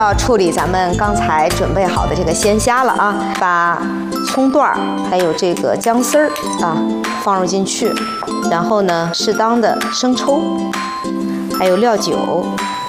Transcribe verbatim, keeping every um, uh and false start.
要处理咱们刚才准备好的这个鲜虾了啊，把葱段儿还有这个姜丝儿啊放入进去，然后呢，适当的生抽，还有料酒，